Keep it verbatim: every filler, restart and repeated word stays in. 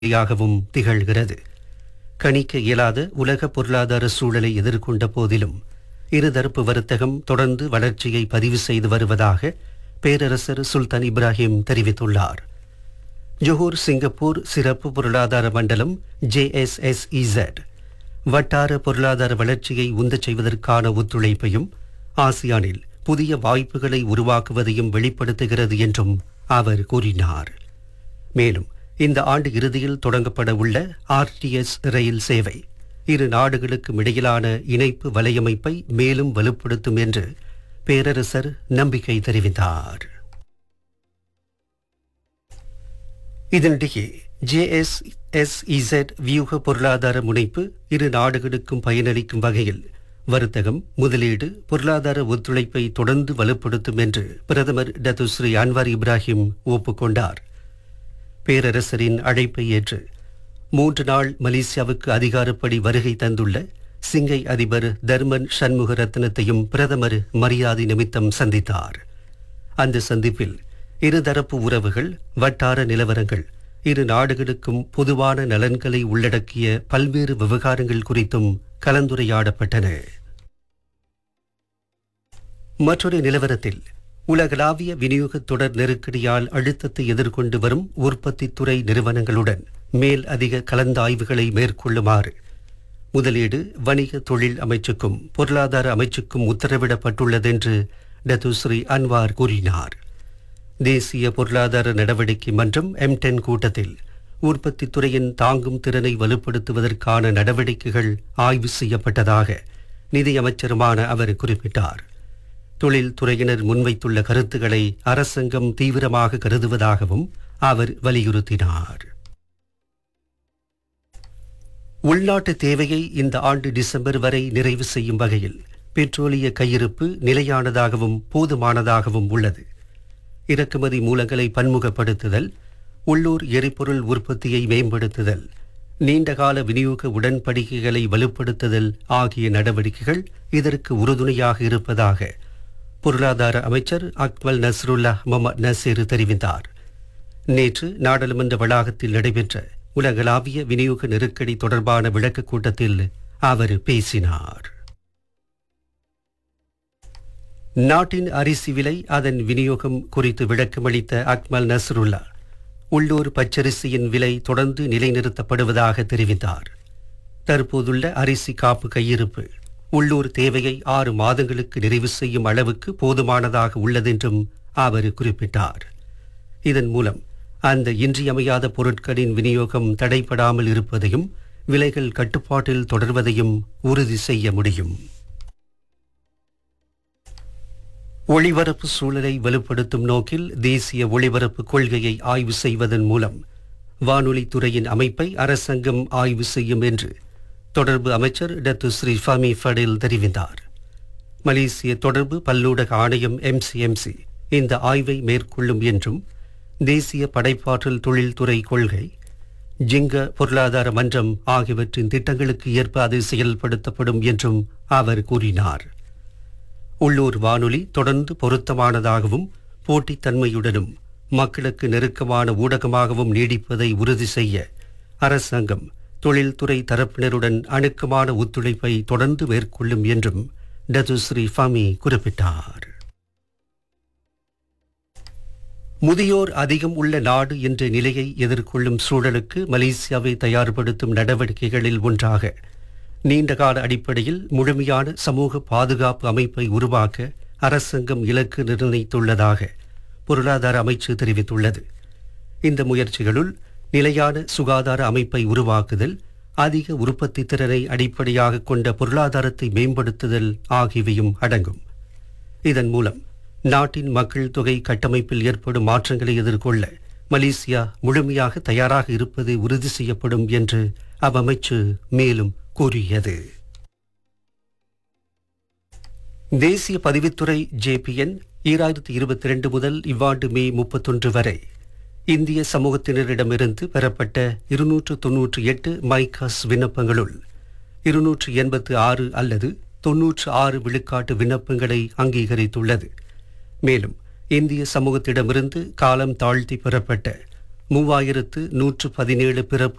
யாகவும் திகழ்கிறது. கணிக்க இயலாத உலக பொருளாதார சூழலை எதிர்கொண்ட போதிலும் இருதரப்பு வர்த்தகம் தொடர்ந்து வளர்ச்சியை பதிவு செய்து வருவதாக பேரரசர் சுல்தான் இப்ராஹிம் தெரிவித்துள்ளார். ஜொஹூர் சிங்கப்பூர் சிறப்பு பொருளாதார மண்டலம் ஜேஎஸ்எஸ்இசட் வட்டார பொருளாதார வளர்ச்சியை உந்தச் செய்வதற்கான ஒத்துழைப்பையும் ஆசியானில் புதிய வாய்ப்புகளை உருவாக்குவதையும் வெளிப்படுத்துகிறது என்றும் அவர் கூறினார். மேலும் இந்த ஆண்டு இறுதியில் தொடங்கப்பட உள்ள ஆர்டிஎஸ் ரயில் சேவை இரு நாடுகளுக்கும் இடையிலான இணைப்பு வலையமைப்பை மேலும் வலுப்படுத்தும் என்று பேரரசர் நம்பிக்கை தெரிவித்தார். இதனிடையே ஜேஎஸ்எஸ்இசட் வியூக பொருளாதார முனைப்பு இரு நாடுகளுக்கும் பயனளிக்கும் வகையில் வர்த்தகம், முதலீடு, பொருளாதார ஒத்துழைப்பை தொடர்ந்து வலுப்படுத்தும் என்று பிரதமர் டத்துஸ்ரீ அன்வார் இப்ராஹிம் ஒப்புக்கொண்டார். பேரரசரின் அழைப்பை ஏற்று மூன்று நாள் மலேசியாவுக்கு அதிகாரப்படி வருகை தந்துள்ள சிங்கை அதிபர் தர்மன் சண்முக ரத்னத்தையும் பிரதமர் மரியாதை நிமித்தம் சந்தித்தார். அந்த சந்திப்பில் இருதரப்பு உறவுகள், வட்டார நிலவரங்கள், இரு நாடுகளுக்கும் பொதுவான நலன்களை உள்ளடக்கிய பல்வேறு விவகாரங்கள் குறித்தும் கலந்துரையாடப்பட்டன. மற்றொரு நிலவரத்தில் உலகளாவிய விநியோக தொடர் நெருக்கடியால் அழுத்தத்தை எதிர்கொண்டு வரும் உற்பத்தித்துறை நிறுவனங்களுடன் மேல் அதிக கலந்தாய்வுகளை மேற்கொள்ளுமாறு முதலீடு, வணிக தொழில் அமைச்சுக்கும் பொருளாதார அமைச்சுக்கும் உத்தரவிடப்பட்டுள்ளதென்று டத்துஸ்ரீ அன்வார் கூறினார். தேசிய பொருளாதார நடவடிக்கை மன்றம் எம் டென் கூட்டத்தில் உற்பத்தித் துறையின் தாங்கும் திறனை வலுப்படுத்துவதற்கான நடவடிக்கைகள் ஆய்வு செய்யப்பட்டதாக நிதியமைச்சருமான அவர் குறிப்பிட்டார். தொழில் துறையினர் முன்வைத்துள்ள கருத்துக்களை அரசாங்கம் தீவிரமாக கருதுவதாகவும் அவர் வலியுறுத்தினார். உள்நாட்டு தேவையை இந்த ஆண்டு டிசம்பர் வரை நிறைவு செய்யும் வகையில் பெட்ரோலிய கையிருப்பு நிலையானதாகவும் போதுமானதாகவும் உள்ளது. இறக்குமதி மூலங்களை பன்முகப்படுத்துதல், உள்ளூர் எரிபொருள் உற்பத்தியை மேம்படுத்துதல், நீண்டகால விநியோக உடன்படிக்கைகளை வலுப்படுத்துதல் ஆகிய நடவடிக்கைகள் இதற்கு உறுதுணையாக இருப்பதாக பொருளாதார அமைச்சர் அக்மல் நஸ்ருல்லா முகமது நசீர் தெரிவித்தார். நேற்று நாடாளுமன்ற வளாகத்தில் நடைபெற்ற உலகளாவிய விநியோக நெருக்கடி தொடர்பான விளக்க கூட்டத்தில் அவர் பேசினார். நாட்டின் அரிசி விலை, அதன் விநியோகம் குறித்து விளக்கமளித்த அக்மல் நஸ்ருல்லா உள்ளூர் பச்சரிசியின் விலை தொடர்ந்து நிலைநிறுத்தப்படுவதாக தெரிவித்தார். தற்போதுள்ள அரிசி காப்பு கையிருப்பு உள்ளூர் தேவையை ஆறு மாதங்களுக்கு நிறைவு செய்யும் அளவுக்கு போதுமானதாக உள்ளதென்றும் அவர் குறிப்பிட்டார். இதன் மூலம் அந்த இன்றியமையாத பொருட்களின் விநியோகம் தடைபடாமல் இருப்பதையும் விலைகள் கட்டுப்பாட்டில் தொடர்வதையும் உறுதி செய்ய முடியும். ஒளிபரப்பு சூழலை வலுப்படுத்தும் நோக்கில் தேசிய ஒளிபரப்பு கொள்கையை ஆய்வு செய்வதன் மூலம் வானொலி துறையின் அமைப்பை அரசாங்கம் ஆய்வு செய்யும் என்று தொடர்பு அமைச்சர் டத்துஸ்ரீ ஃபமி ஃபடில் தெரிவித்தார். மலேசிய தொடர்பு பல்லூடக ஆணையம் எம்சிஎம்சி இந்த ஆய்வை மேற்கொள்ளும் என்றும் தேசிய படைப்பாற்றல் தொழில்துறை கொள்கை, ஜிங்க பொருளாதார மன்றம் ஆகியவற்றின் திட்டங்களுக்கு ஏற்ப அது செயல்படுத்தப்படும் என்றும் அவர் கூறினார். உள்ளூர் வானொலி தொடர்ந்து பொருத்தமானதாகவும் போட்டித்தன்மையுடனும் மக்களுக்கு நெருக்கமான ஊடகமாகவும் நீடிப்பதை உறுதி செய்ய அரசாங்கம் தொழில்துறை தரப்பினருடன் அணுக்கமான ஒத்துழைப்பை தொடர்ந்து மேற்கொள்ளும் என்றும் டத்துஸ்ரீ ஃபமி குறிப்பிட்டார். முதியோர் அதிகம் உள்ள நாடு என்ற நிலையை எதிர்கொள்ளும் சூழலுக்கு மலேசியாவை தயார்படுத்தும் நடவடிக்கைகளில் ஒன்றாக நீண்டகால அடிப்படையில் முழுமையான சமூக பாதுகாப்பு அமைப்பை உருவாக்க அரசாங்கம் இலக்கு நிர்ணயித்துள்ளதாக பொருளாதார அமைச்சு தெரிவித்துள்ளது. இந்த முயற்சிகளுள் நிலையான சுகாதார அமைப்பை உருவாக்குதல், அதிக உற்பத்தி திறனை அடிப்படையாக கொண்ட பொருளாதாரத்தை மேம்படுத்துதல் ஆகியவையும் அடங்கும். இதன் மூலம் நாட்டின் மக்கள் தொகை கட்டமைப்பில் ஏற்படும் மாற்றங்களை எதிர்கொள்ள மலேசியா முழுமையாக தயாராக இருப்பது உறுதி செய்யப்படும் என்று அவ்வமைச்சு மேலும் கூறியது. தேசிய பதிவுத்துறை ஜேபிஎன் ஈராயிரத்தி இருபத்தி இரண்டு முதல் இவ்வாண்டு மே முப்பத்தொன்று வரை இந்திய சமூகத்தினரிடமிருந்து பெறப்பட்ட இருநூற்று தொன்னூற்றி எட்டு மைகாஸ் விண்ணப்பங்களுள் இருநூற்று எண்பத்து ஆறு அல்லது தொன்னூற்று ஆறு விழுக்காட்டு விண்ணப்பங்களை அங்கீகரித்துள்ளது. மேலும் இந்திய சமூகத்திடமிருந்து காலம் தாழ்த்தி பெறப்பட்ட மூவாயிரத்து நூற்று பதினேழு பிறப்பு